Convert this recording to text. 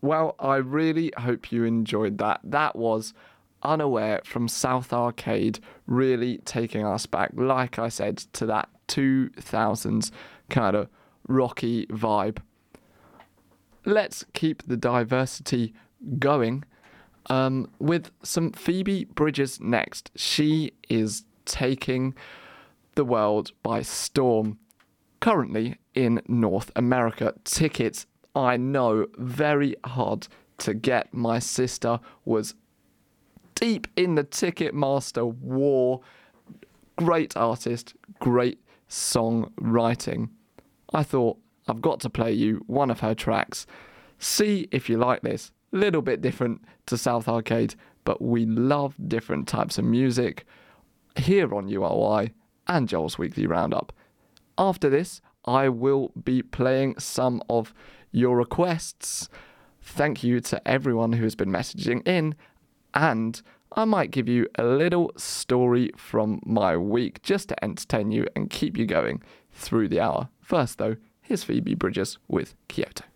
Well, I really hope you enjoyed that. That was Unaware from South Arcade, really taking us back, like I said, to that 2000s kind of rocky vibe. Let's keep the diversity going with some Phoebe Bridgers next. She is taking the world by storm. Currently in North America, tickets, I know, very hard to get. My sister was deep in the Ticketmaster war. Great artist, great songwriting. I thought, I've got to play you one of her tracks. See if you like this. Little bit different to South Arcade, but we love different types of music here on URY and Joel's Weekly Roundup. After this, I will be playing some of your requests. Thank you to everyone who has been messaging in, and I might give you a little story from my week just to entertain you and keep you going through the hour. First though, here's Phoebe Bridgers with Kyoto.